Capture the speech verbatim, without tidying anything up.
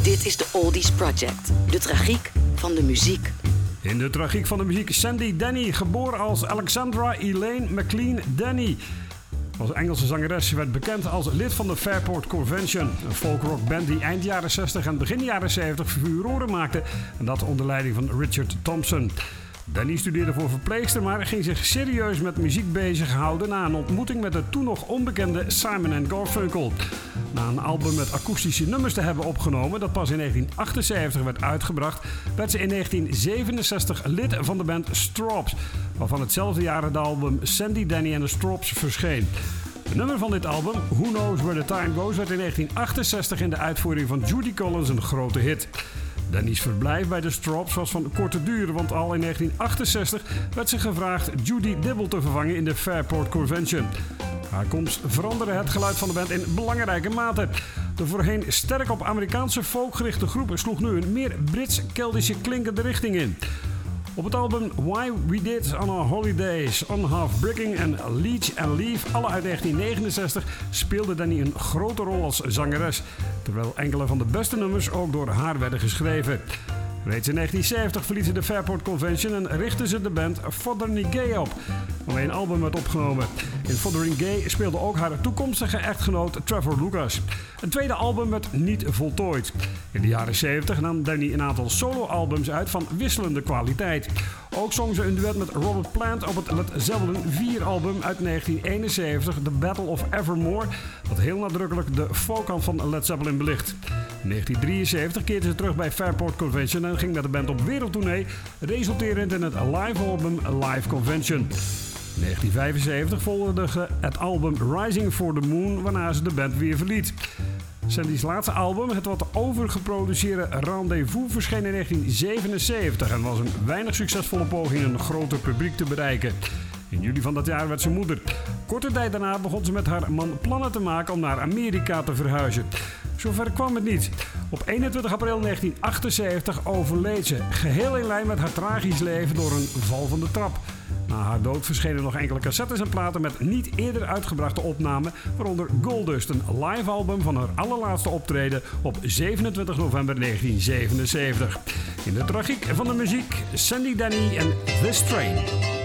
Dit is de Oldies Project. De tragiek van de muziek. In de tragiek van de muziek Sandy Denny, geboren als Alexandra Elaine McLean Denny. Als Engelse zangeres werd bekend als lid van de Fairport Convention. Een folkrockband die eind jaren zestig en begin jaren zeventig furoren maakte. En dat onder leiding van Richard Thompson. Denny studeerde voor verpleegster, maar ging zich serieus met muziek bezighouden na een ontmoeting met de toen nog onbekende Simon en Garfunkel. Na een album met akoestische nummers te hebben opgenomen, dat pas in negentien achtenzeventig werd uitgebracht, werd ze in negentien zevenenzestig lid van de band Strawbs, waarvan hetzelfde jaar het album Sandy Denny and the Strawbs verscheen. Het nummer van dit album, Who Knows Where the Time Goes, werd in negentien achtenzestig in de uitvoering van Judy Collins een grote hit. Denny's verblijf bij de Strawbs was van korte duur, want al in negentien achtenzestig werd ze gevraagd Judy Dibble te vervangen in de Fairport Convention. Haar komst veranderde het geluid van de band in belangrijke mate. De voorheen sterk op Amerikaanse folk gerichte groep sloeg nu een meer Brits-Keltische klinkende richting in. Op het album Why We Did On Our Holidays, On Half Bricking en Leech and Leave, alle uit negentien negenenzestig, speelde Denny een grote rol als zangeres, terwijl enkele van de beste nummers ook door haar werden geschreven. Reeds in negentien zeventig verliet ze de Fairport Convention en richtte ze de band Fothering Gay op, waarmee een album werd opgenomen. In Fothering Gay speelde ook haar toekomstige echtgenoot Trevor Lucas. Een tweede album werd niet voltooid. In de jaren zeventig nam Denny een aantal solo-albums uit van wisselende kwaliteit. Ook zong ze een duet met Robert Plant op het Led Zeppelin vier album uit negentien eenenzeventig, The Battle of Evermore, dat heel nadrukkelijk de folkkant van Led Zeppelin belicht. In negentien drieënzeventig keerde ze terug bij Fairport Convention en ging met de band op wereldtournee, resulterend in het live album Live Convention. In negentien vijfenzeventig volgde het album Rising for the Moon, waarna ze de band weer verliet. Sandy's laatste album, het wat overgeproduceerde Rendezvous, verscheen in negentien zevenenzeventig en was een weinig succesvolle poging een groter publiek te bereiken. In juli van dat jaar werd ze moeder. Korte tijd daarna begon ze met haar man plannen te maken om naar Amerika te verhuizen. Zover kwam het niet. Op eenentwintig april negentien achtenzeventig overleed ze, geheel in lijn met haar tragisch leven door een val van de trap. Na haar dood verschenen nog enkele cassettes en platen met niet eerder uitgebrachte opnamen, waaronder Goldust, een live album van haar allerlaatste optreden op zevenentwintig november negentien zevenenzeventig. In de tragiek van de muziek, Sandy Denny en This Train.